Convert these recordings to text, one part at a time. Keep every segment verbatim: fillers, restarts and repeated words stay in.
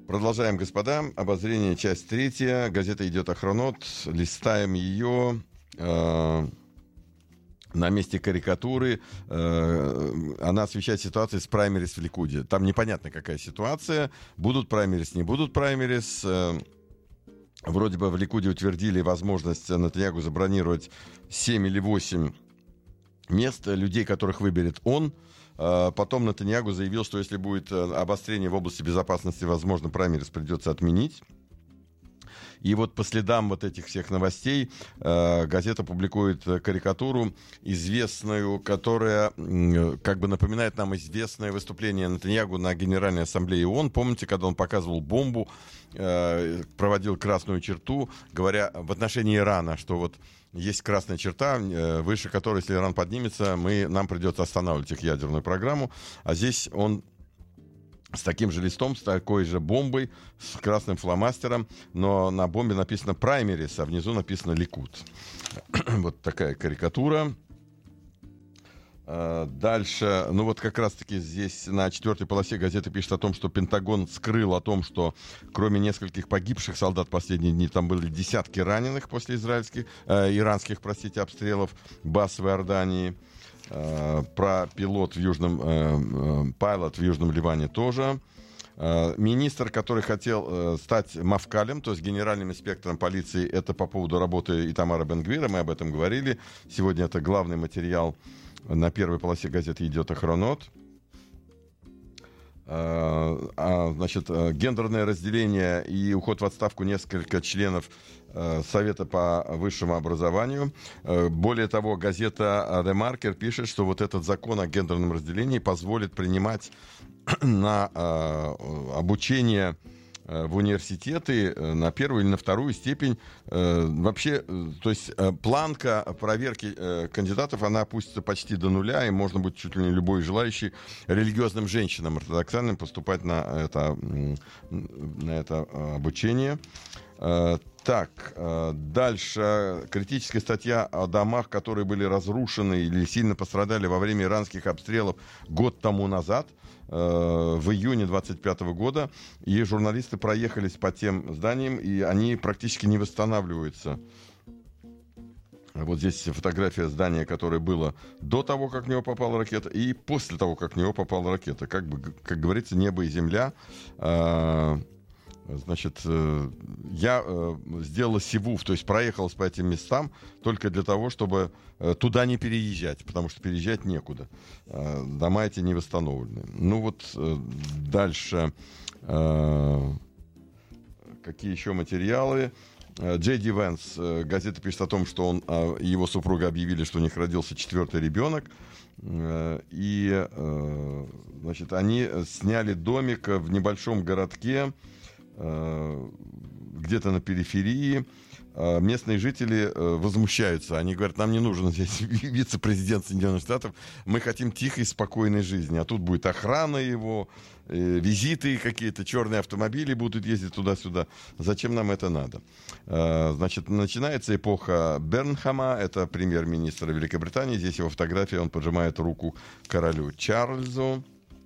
Продолжаем, господа. Обозрение, часть третья. Газета «Идет Охранот». Листаем ее. Э, на месте карикатуры. Э, она освещает ситуацию с праймерис в Ликуде. Там непонятно, какая ситуация. Будут праймерис, не будут праймерис. Э, вроде бы в Ликуде утвердили возможность Нетаньяху забронировать семь или восемь мест людей, которых выберет он. Потом Нетаньяху заявил, что если будет обострение в области безопасности, возможно, праймерис придется отменить. И вот по следам вот этих всех новостей э, газета публикует карикатуру известную, которая э, как бы напоминает нам известное выступление Нетаньяху на Генеральной Ассамблее ООН. Помните, когда он показывал бомбу, э, проводил красную черту, говоря в отношении Ирана, что вот есть красная черта, э, выше которой, если Иран поднимется, мы, нам придется останавливать их ядерную программу. А здесь он с таким же листом, с такой же бомбой, с красным фломастером, но на бомбе написано «Праймерис», а внизу написано «Ликуд». Вот такая карикатура. Дальше, ну вот как раз-таки здесь на четвертой полосе газета пишет о том, что Пентагон скрыл о том, что кроме нескольких погибших солдат в последние дни, там были десятки раненых после израильских, э, иранских, простите, обстрелов баз в Иордании. Uh, про пилот в Южном, uh, uh, пилот в Южном Ливане тоже. Uh, министр, который хотел uh, стать мавкалем, то есть генеральным инспектором полиции, это по поводу работы Итамара Бен-Гвира, мы об этом говорили. Сегодня это главный материал на первой полосе газеты «Идет Охранот». Uh, uh, значит, uh, гендерное разделение и уход в отставку нескольких членов uh, Совета по высшему образованию. Uh, более того, газета The Marker пишет, что вот этот закон о гендерном разделении позволит принимать на uh, обучение в университеты на первую или на вторую степень. Вообще, то есть планка проверки кандидатов, она опустится почти до нуля, и можно будет чуть ли не любой желающий религиозным женщинам ортодоксальным поступать на это, на это обучение. Так, дальше критическая статья о домах, которые были разрушены или сильно пострадали во время иранских обстрелов год тому назад, в июне двадцать пятого года, и журналисты проехались по тем зданиям, и они практически не восстанавливаются. Вот здесь фотография здания, которое было до того, как в него попала ракета, и после того, как в него попала ракета. Как бы, как говорится, небо и земля. Значит, я сделала сивув, то есть проехалась по этим местам только для того, чтобы туда не переезжать, потому что переезжать некуда. Дома эти не восстановлены. Ну вот дальше. Какие еще материалы? Джей Ди Вэнс, газета пишет о том, что он и его супруга объявили, что у них родился четвертый ребенок. И, значит, они сняли домик в небольшом городке, где-то на периферии. Местные жители возмущаются. Они говорят, нам не нужен здесь вице-президент Соединенных Штатов. Мы хотим тихой, спокойной жизни. А тут будет охрана его, визиты какие-то, черные автомобили будут ездить туда-сюда. Зачем нам это надо? Значит, начинается эпоха Бернхама. Это премьер-министр Великобритании. Здесь его фотография. Он пожимает руку королю Чарльзу.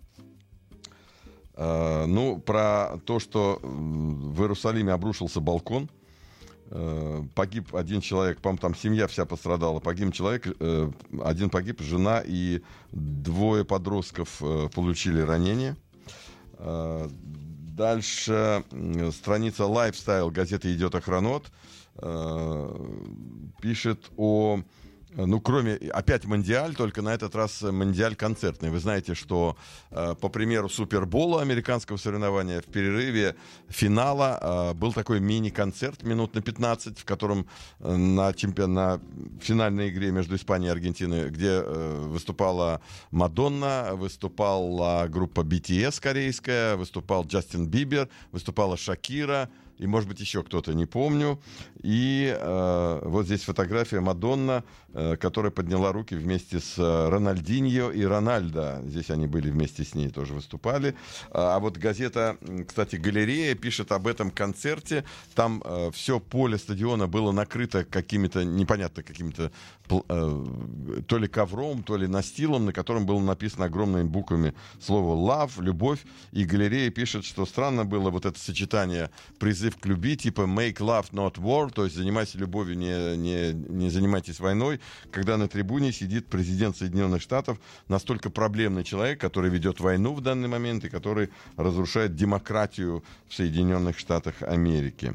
Uh, ну, про то, что в Иерусалиме обрушился балкон, uh, погиб один человек, по-моему, там семья вся пострадала, погиб человек, uh, один погиб, жена и двое подростков uh, получили ранения. Uh, дальше uh, страница Lifestyle газеты «Идет Охранот» uh, пишет о... Ну, кроме, опять Мондиаль, только на этот раз Мондиаль концертный. Вы знаете, что э, по примеру Супербола, американского соревнования, в перерыве финала э, был такой мини-концерт минут на пятнадцать, в котором э, на, чемпион... на финальной игре между Испанией и Аргентиной, где э, выступала Мадонна, выступала группа би ти эс корейская, выступал Джастин Бибер, выступала Шакира. и, может быть, еще кто-то, не помню. И э, вот здесь фотография Мадонна, э, которая подняла руки вместе с Рональдиньо и Рональдо. Здесь они были вместе с ней, тоже выступали. А вот газета, кстати, «Галерея» пишет об этом концерте. Там э, все поле стадиона было накрыто какими-то, непонятно, какими-то э, то ли ковром, то ли настилом, на котором было написано огромными буквами слово «love», «любовь». И «Галерея» пишет, что странно было вот это сочетание, призыв к любви, типа «make love, not war», то есть занимайтесь любовью, не, не, не занимайтесь войной, когда на трибуне сидит президент Соединенных Штатов, настолько проблемный человек, который ведет войну в данный момент и который разрушает демократию в Соединенных Штатах Америки.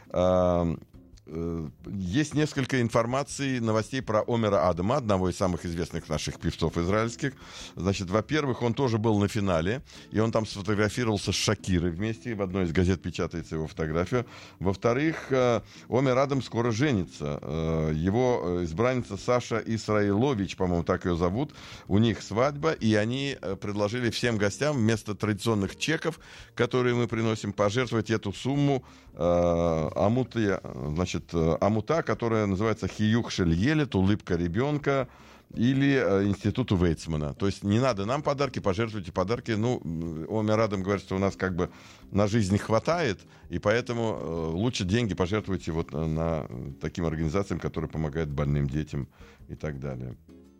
Есть несколько информаций, новостей про Омера Адама, одного из самых известных наших певцов израильских. Значит, во-первых, он тоже был на финале, и он там сфотографировался с Шакирой вместе, в одной из газет печатается его фотография. Во-вторых, Омер Адам скоро женится. Его избранница Саша Исраилович, по-моему, так ее зовут, у них свадьба, и они предложили всем гостям вместо традиционных чеков, которые мы приносим, пожертвовать эту сумму амуты, значит, амута, которая называется «Хиюх Шельелет», улыбка ребенка, или э, институту Вейцмана. То есть не надо нам подарки, пожертвуйте подарки. Ну, Омер Адам говорит, что у нас как бы на жизнь хватает, и поэтому э, лучше деньги пожертвуйте вот на, на таким организациям, которые помогают больным детям и так далее.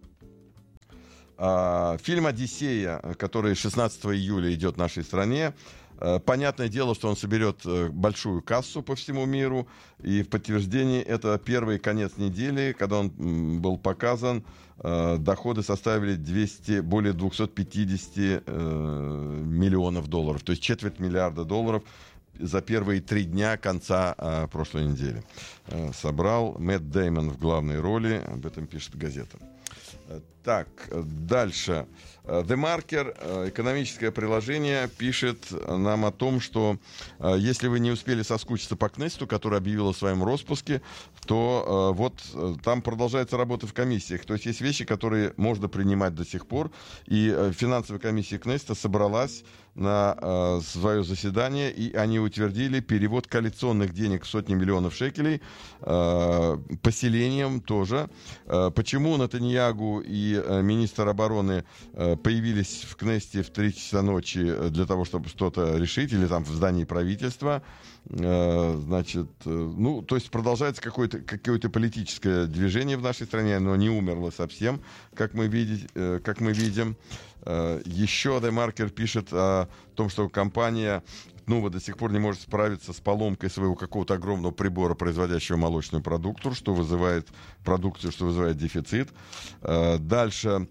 А, фильм «Одиссея», который шестнадцатого июля идет в нашей стране, понятное дело, что он соберет большую кассу по всему миру, и в подтверждении это первый конец недели, когда он был показан, доходы составили двести, более двести пятьдесят миллионов долларов, то есть четверть миллиарда долларов за первые три дня конца прошлой недели. Собрал Мэтт Дэймон в главной роли, об этом пишет газета. Так, дальше. The Marker, экономическое приложение, пишет нам о том, что если вы не успели соскучиться по Кнессету, который объявил о своем распуске, то вот там продолжается работа в комиссиях. То есть есть вещи, которые можно принимать до сих пор. И финансовая комиссия Кнессета собралась на э, свое заседание, и они утвердили перевод коалиционных денег в сотни миллионов шекелей э, поселениям тоже. Э, почему Нетаньягу и э, министр обороны э, появились в Кнессете в три часа ночи для того, чтобы что-то решить, или там в здании правительства? Э, значит, э, ну, то есть продолжается какое-то, какое-то политическое движение в нашей стране, оно не умерло совсем, как мы, видеть, э, как мы видим. Еще The Marker пишет о том, что компания Тнува до сих пор не может справиться с поломкой своего какого-то огромного прибора, производящего молочную продукцию, что вызывает продукцию, что вызывает дефицит. Дальше.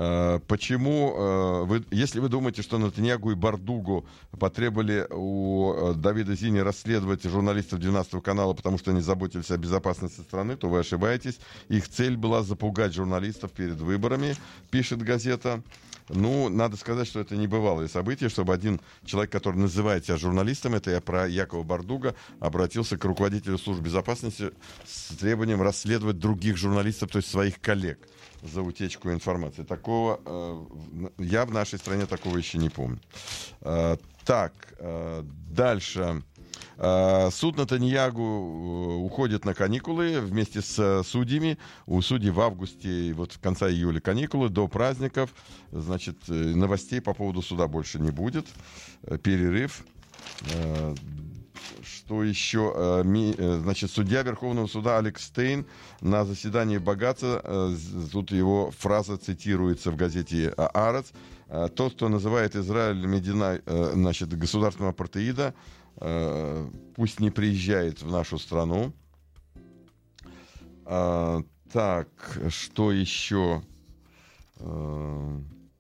Почему, вы, если вы думаете, что Нетаньягу и Бардугу потребовали у Давида Зини расследовать журналистов двенадцатого канала, потому что они заботились о безопасности страны, то вы ошибаетесь. Их цель была запугать журналистов перед выборами, пишет газета. Ну, надо сказать, что это небывалое событие, чтобы один человек, который называет себя журналистом, это я про Якова Бардуга, обратился к руководителю службы безопасности с требованием расследовать других журналистов, то есть своих коллег, за утечку информации. Такого э, я в нашей стране такого еще не помню. Э, так, э, дальше. Суд Нетаньягу уходит на каникулы вместе с судьями. У судей в августе и вот в конце июля каникулы до праздников. Значит, новостей по поводу суда больше не будет. Перерыв. Что еще? Значит, судья Верховного суда Алекс Стейн на заседании Багаца, тут его фраза цитируется в газете «Аарец», тот, кто называет Израиль медина, значит, государством апартеида, пусть не приезжает в нашу страну. А, так, что еще? А,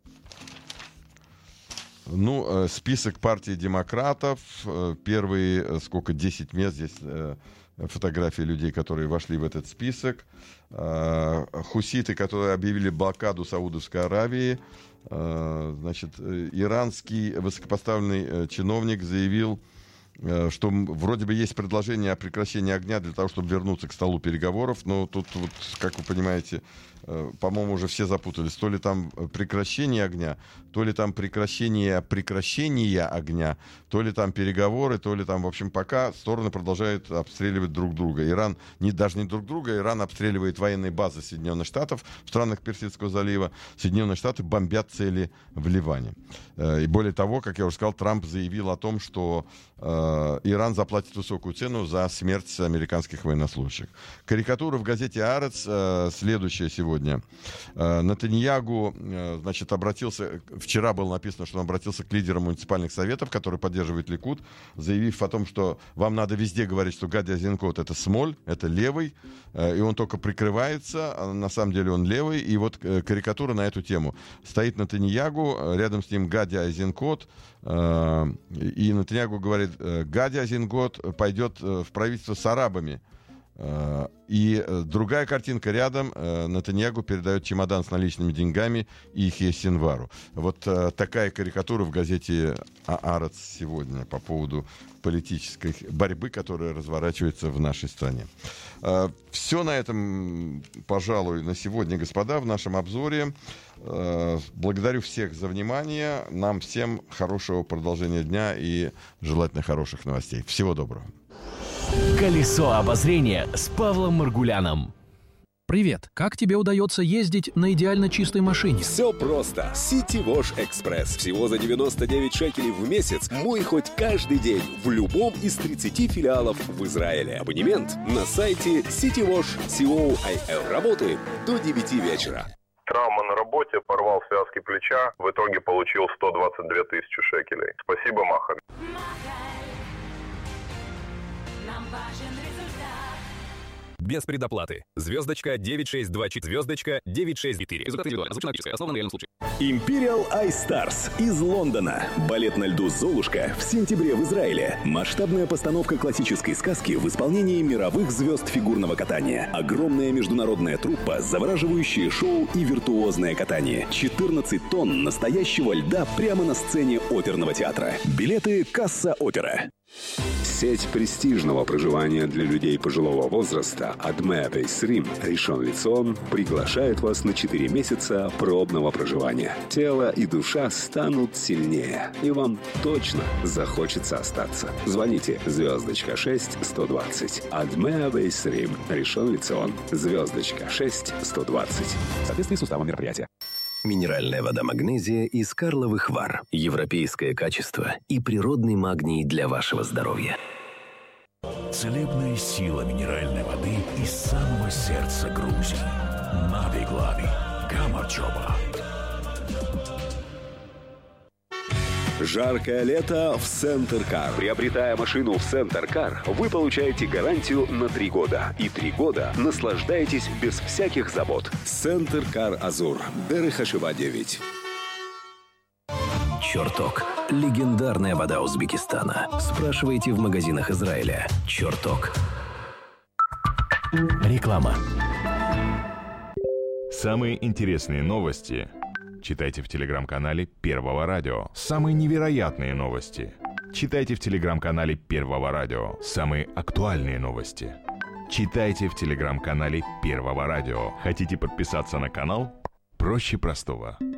ну, список партии демократов. Первые, сколько, десять мест здесь, фотографии людей, которые вошли в этот список. А, хуситы, которые объявили блокаду Саудовской Аравии. А, значит, иранский высокопоставленный чиновник заявил, что вроде бы есть предложение о прекращении огня для того, чтобы вернуться к столу переговоров, но тут, вот, как вы понимаете, по-моему, уже все запутались. То ли там прекращение огня, то ли там прекращение прекращения огня, то ли там переговоры, то ли там, в общем, пока стороны продолжают обстреливать друг друга. Иран, не, даже не друг друга, Иран обстреливает военные базы Соединенных Штатов в странах Персидского залива. Соединенные Штаты бомбят цели в Ливане. И более того, как я уже сказал, Трамп заявил о том, что э, Иран заплатит высокую цену за смерть американских военнослужащих. Карикатура в газете «Аарец» э, следующая сегодня. Э, Нетаньягу, э, значит, обратился, вчера было написано, что он обратился к лидерам муниципальных советов, которые поддерживают Ликуд, заявив о том, что вам надо везде говорить, что Гади Азинкот — это смоль, это левый, э, и он только прикрывается, а на самом деле он левый. И вот э, карикатура на эту тему. Стоит Нетаньягу, рядом с ним Гади Азинкот, э, и Нетаньягу говорит: Гади Азинкот пойдет в правительство с арабами. И другая картинка рядом. Нетаньягу передает чемодан с наличными деньгами Ихье Синвару. Вот такая карикатура в газете «Аарец» сегодня по поводу политической борьбы, которая разворачивается в нашей стране. Все на этом, пожалуй, на сегодня, господа, в нашем обзоре. Благодарю всех за внимание. Нам всем хорошего продолжения дня и желательно хороших новостей. Всего доброго. Колесо обозрения с Павлом Маргуляном. Привет! Как тебе удается ездить на идеально чистой машине? Все просто. Ситивош Экспресс. Всего за девяносто девять шекелей в месяц. Мой хоть каждый день в любом из тридцати филиалов в Израиле. Абонемент на сайте ситивош точка ком. Работаем до девяти вечера. Травма на работе, порвал связки плеча. В итоге получил сто двадцать две тысячи шекелей. Спасибо, Махаль. Без предоплаты. Звездочка девять шесть два четыре. Звездочка девять шесть четыре. Результаты индивидуально. Озвучено написано. Основано на реальном случае. Imperial Ice Stars из Лондона. Балет на льду «Золушка» в сентябре в Израиле. Масштабная постановка классической сказки в исполнении мировых звезд фигурного катания. Огромная международная труппа, завораживающее шоу и виртуозное катание. четырнадцать тонн настоящего льда прямо на сцене оперного театра. Билеты «Касса Опера». Сеть престижного проживания для людей пожилого возраста Адме Бейсрим Ришон Лецион приглашает вас на четыре месяца пробного проживания. Тело и душа станут сильнее, и вам точно захочется остаться. Звоните звездочка шесть сто двадцать. Адме Бейсрим Ришон Лецион. Звездочка шесть сто двадцать. В соответствии с уставом мероприятия. Минеральная вода «Магнезия» из Карловых Вар. Европейское качество и природный магний для вашего здоровья. Целебная сила минеральной воды из самого сердца Грузии. Нави Глави. Камарчоба. Жаркое лето в Центр-Кар. Приобретая машину в Центр-Кар, вы получаете гарантию на три года. И три года наслаждаетесь без всяких забот. Центр-Кар Азур. Дерых Ашива девять. Черток. Легендарная вода Узбекистана. Спрашивайте в магазинах Израиля. Черток. Реклама. Самые интересные новости читайте в телеграм-канале Первого радио. Самые невероятные новости читайте в телеграм-канале Первого радио. Самые актуальные новости читайте в телеграм-канале Первого радио. Хотите подписаться на канал? Проще простого.